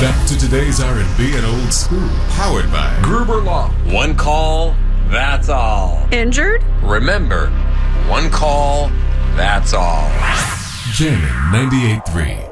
Back to today's R&B and old school, powered by Gruber Law. One call, that's all. Injured? Remember, one call, that's all. Jammin' 98.3.